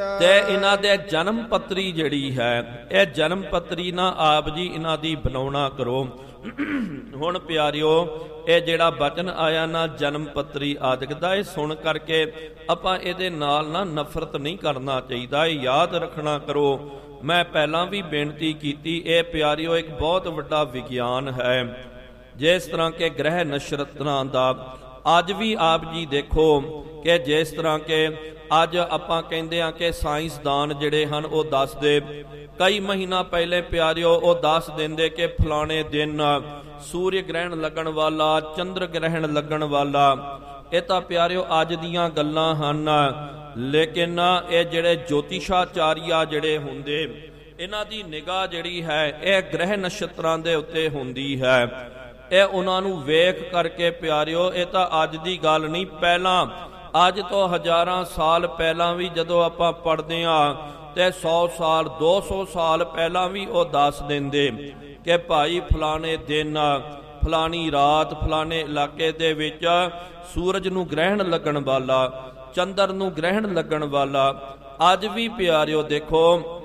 ਤੇ ਇਹਨਾਂ ਦੇ ਜਨਮ ਪੱਤਰੀ ਜਿਹੜੀ ਹੈ, ਇਹ ਜਨਮ ਪੱਤਰੀ ਨਾ ਆਪ ਜੀ ਇਹਨਾਂ ਦੀ ਬਣਾਉਣਾ ਕਰੋ। ਹੁਣ ਪਿਆਰਿਓ, ਇਹ ਜਿਹੜਾ ਬਚਨ ਆਇਆ ਨਾ ਜਨਮ ਪੱਤਰੀ ਆਦਿਕ ਦਾ, ਇਹ ਸੁਣ ਕਰਕੇ ਆਪਾਂ ਇਹਦੇ ਨਾਲ ਨਾ ਨਫ਼ਰਤ ਨਹੀਂ ਕਰਨਾ ਚਾਹੀਦਾ, ਇਹ ਯਾਦ ਰੱਖਣਾ ਕਰੋ। ਮੈਂ ਪਹਿਲਾਂ ਵੀ ਬੇਨਤੀ ਕੀਤੀ, ਇਹ ਪਿਆਰਿਓ ਇੱਕ ਬਹੁਤ ਵੱਡਾ ਵਿਗਿਆਨ ਹੈ। ਜਿਸ ਤਰ੍ਹਾਂ ਕਿ ਗ੍ਰਹਿ ਨਛੱਤਰਾਂ ਦਾ ਅੱਜ ਵੀ ਆਪ ਜੀ ਦੇਖੋ ਕਿ ਜਿਸ ਤਰ੍ਹਾਂ ਕਿ ਅੱਜ ਆਪਾਂ ਕਹਿੰਦੇ ਹਾਂ ਕਿ ਸਾਇੰਸਦਾਨ ਜਿਹੜੇ ਹਨ ਉਹ ਦੱਸਦੇ, ਕਈ ਮਹੀਨਾ ਪਹਿਲੇ ਪਿਆਰਿਓ ਉਹ ਦੱਸ ਦਿੰਦੇ ਕਿ ਫਲਾਣੇ ਦਿਨ ਸੂਰਯ ਗ੍ਰਹਿਣ ਲੱਗਣ ਵਾਲਾ, ਚੰਦਰ ਗ੍ਰਹਿਣ ਲੱਗਣ ਵਾਲਾ। ਇਹ ਤਾਂ ਪਿਆਰਿਓ ਅੱਜ ਦੀਆਂ ਗੱਲਾਂ ਹਨ, ਲੇਕਿਨ ਇਹ ਜਿਹੜੇ ਜੋਤਿਸ਼ਾਚਾਰੀਆ ਜਿਹੜੇ ਹੁੰਦੇ, ਇਹਨਾਂ ਦੀ ਨਿਗਾਹ ਜਿਹੜੀ ਹੈ ਇਹ ਗ੍ਰਹਿ ਨਛੱਤਰਾਂ ਦੇ ਉੱਤੇ ਹੁੰਦੀ ਹੈ। ਇਹ ਉਹਨਾਂ ਨੂੰ ਵੇਖ ਕਰਕੇ ਪਿਆਰਿਓ, ਇਹ ਤਾਂ ਅੱਜ ਦੀ ਗੱਲ ਨਹੀਂ, ਪਹਿਲਾਂ ਅੱਜ ਤੋਂ ਹਜ਼ਾਰਾਂ ਸਾਲ ਪਹਿਲਾਂ ਵੀ ਜਦੋਂ ਆਪਾਂ ਪੜ੍ਹਦੇ ਹਾਂ ਤੇ 100 ਸਾਲ 200 ਸਾਲ ਪਹਿਲਾਂ ਵੀ ਉਹ ਦੱਸ ਦਿੰਦੇ ਕਿ ਭਾਈ ਫਲਾਣੇ ਦਿਨ, ਫਲਾਣੀ ਰਾਤ, ਫਲਾਣੇ ਇਲਾਕੇ ਦੇ ਵਿੱਚ ਸੂਰਜ ਨੂੰ ਗ੍ਰਹਿਣ ਲੱਗਣ ਵਾਲਾ, ਚੰਦਰ ਨੂੰ ਗ੍ਰਹਿਣ ਲੱਗਣ ਵਾਲਾ। ਅੱਜ ਵੀ ਪਿਆਰਿਓ ਦੇਖੋ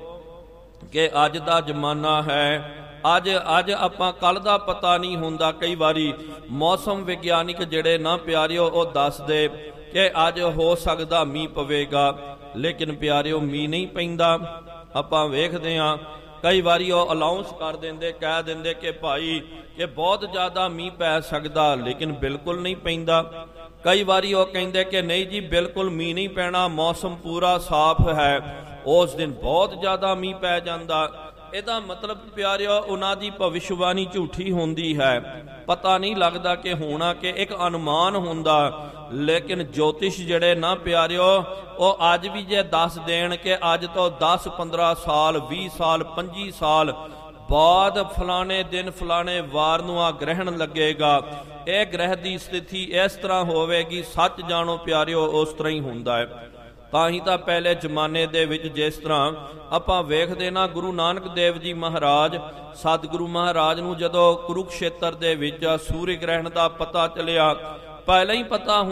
ਕਿ ਅੱਜ ਦਾ ਜ਼ਮਾਨਾ ਹੈ, ਅੱਜ ਆਪਾਂ ਕੱਲ ਦਾ ਪਤਾ ਨਹੀਂ ਹੁੰਦਾ। ਕਈ ਵਾਰੀ ਮੌਸਮ ਵਿਗਿਆਨਿਕ ਜਿਹੜੇ ਨਾ ਪਿਆਰਿਓ ਉਹ ਦੱਸਦੇ ਕਿ ਅੱਜ ਹੋ ਸਕਦਾ ਮੀਂਹ ਪਵੇਗਾ, ਲੇਕਿਨ ਪਿਆਰਿਓ ਮੀਂਹ ਨਹੀਂ ਪੈਂਦਾ। ਆਪਾਂ ਵੇਖਦੇ ਹਾਂ ਕਈ ਵਾਰੀ ਉਹ ਅਨਾਉਂਸ ਕਰ ਦਿੰਦੇ, ਕਹਿ ਦਿੰਦੇ ਕਿ ਭਾਈ ਕਿ ਬਹੁਤ ਜ਼ਿਆਦਾ ਮੀਂਹ ਪੈ ਸਕਦਾ, ਲੇਕਿਨ ਬਿਲਕੁਲ ਨਹੀਂ ਪੈਂਦਾ। ਕਈ ਵਾਰੀ ਉਹ ਕਹਿੰਦੇ ਕਿ ਨਹੀਂ ਜੀ ਬਿਲਕੁਲ ਮੀਂਹ ਨਹੀਂ ਪੈਣਾ, ਮੌਸਮ ਪੂਰਾ ਸਾਫ਼ ਹੈ, ਉਸ ਦਿਨ ਬਹੁਤ ਜ਼ਿਆਦਾ ਮੀਂਹ ਪੈ ਜਾਂਦਾ। ਇਹਦਾ ਮਤਲਬ ਪਿਆਰਿਓ ਉਹਨਾਂ ਦੀ ਭਵਿਸ਼ਵਾਣੀ ਝੂਠੀ ਹੁੰਦੀ ਹੈ, ਪਤਾ ਨਹੀਂ ਲੱਗਦਾ ਕਿ ਹੋਣਾ ਕਿ ਇੱਕ ਅਨੁਮਾਨ ਹੁੰਦਾ। ਲੇਕਿਨ ਜੋਤਿਸ਼ ਜਿਹੜੇ ਨਾ ਪਿਆਰਿਓ ਉਹ ਅੱਜ ਵੀ ਜੇ ਦੱਸ ਦੇਣ ਕਿ ਅੱਜ ਤੋਂ 10 15 ਸਾਲ 20 ਸਾਲ 25 ਸਾਲ ਬਾਅਦ ਫਲਾਣੇ ਦਿਨ ਫਲਾਣੇ ਵਾਰ ਨੂੰ ਆ ਗ੍ਰਹਿਣ ਲੱਗੇਗਾ, ਇਹ ਗ੍ਰਹਿ ਦੀ ਸਥਿਤੀ ਇਸ ਤਰ੍ਹਾਂ ਹੋਵੇਗੀ, ਸੱਚ ਜਾਣੋ ਪਿਆਰਿਓ ਉਸ ਤਰ੍ਹਾਂ ਹੀ ਹੁੰਦਾ ਹੈ। ਤਾਂ ਹੀ ਤਾਂ ਪਹਿਲੇ ਜ਼ਮਾਨੇ ਦੇ ਵਿੱਚ ਜਿਸ ਤਰ੍ਹਾਂ ਆਪਾਂ ਵੇਖਦੇ ਨਾ, ਗੁਰੂ ਨਾਨਕ ਦੇਵ ਜੀ ਮਹਾਰਾਜ, ਸਤਿਗੁਰੂ ਮਹਾਰਾਜ ਨੂੰ ਜਦੋਂ ਕੁਰੂਕਸ਼ੇਤਰ ਦੇ ਵਿੱਚ ਸੂਰਯ ਗ੍ਰਹਿਣ ਦਾ ਪਤਾ ਚੱਲਿਆ, ਪਹਿਲਾਂ ਹੀ ਪਤਾ